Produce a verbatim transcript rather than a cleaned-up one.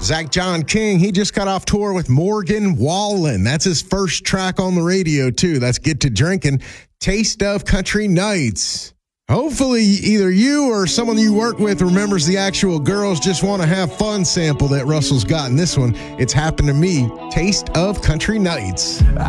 Zach John King, he just got off tour with Morgan Wallen. That's his first track on the radio, too. That's Get to Drinking, Taste of Country Nights. Hopefully either you or someone you work with remembers the actual Girls Just Want to Have Fun sample that Russell's got in this one. It's Happened to Me, Taste of Country Nights.